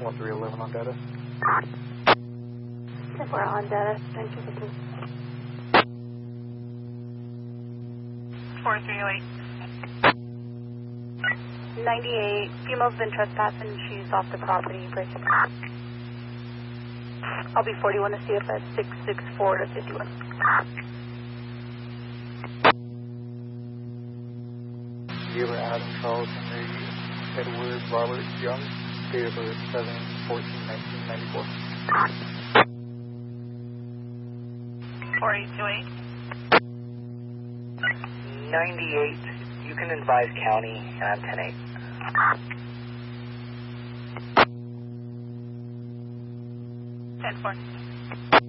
1311 on data. We're on data. Thank you. 4308. 98. Female's been trespassing. She's off the property. Breaking. I'll be 41 to CFS 664 to 51. Dealer Adam Charles Henry Edward Robert Young, date of birth 7/14/1994. 4828. 98. You can advise county, and I'm 10-8. 10-4.